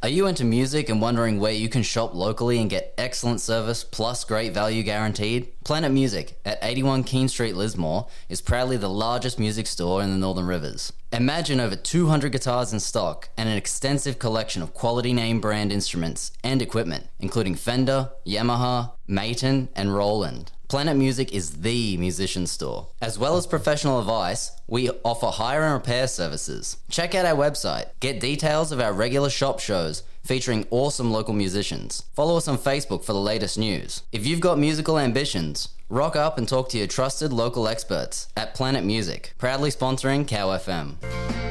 Are you into music and wondering where you can shop locally and get excellent service plus great value guaranteed? Planet Music at 81 Keene Street, Lismore is proudly the largest music store in the Northern Rivers. Imagine over 200 guitars in stock and an extensive collection of quality name brand instruments and equipment, including Fender, Yamaha, Maton, and Roland. Planet Music is the musician store. As well as professional advice, we offer hire and repair services. Check out our website. Get details of our regular shop shows featuring awesome local musicians. Follow us on Facebook for the latest news. If you've got musical ambitions, rock up and talk to your trusted local experts at Planet Music, proudly sponsoring Cow FM.